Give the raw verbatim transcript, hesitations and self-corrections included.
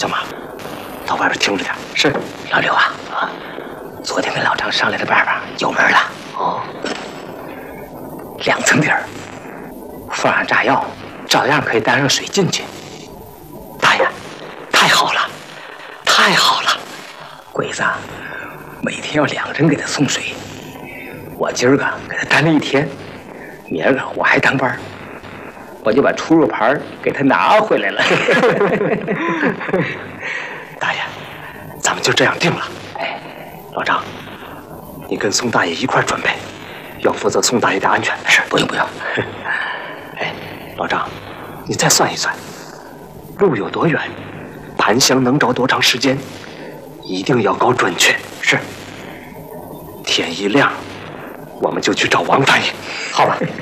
小马，到外边听着点。是， 老刘啊啊，昨天跟老张商量的办法有门了。哦，两层底儿，放上炸药，照样可以带上水进去。 大爷，太好了，太好了！ 鬼子啊，每天要两个人给他送水，我今儿个给他担了一天，明儿个我还当班，我就把出入牌给他拿回来了。 大爷，咱们就这样定了。 哎， 老张，你跟宋大爷一块准备，要负责宋大爷的安全。 是，不用不用。 哎，老张，你再算一算，路有多远，盘香能着多长时间，一定要搞准确。是。天一亮，我们就去找王大爷。 好吧。